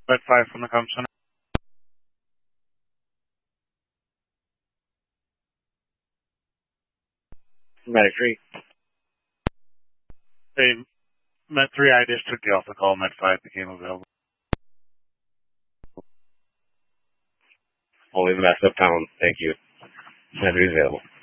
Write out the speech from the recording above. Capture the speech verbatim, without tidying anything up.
Med five from the comm center. Medic three. Hey, Med three, I just took you off the call. Med five became available. Only the mess uptown. Thank you. Med three is available.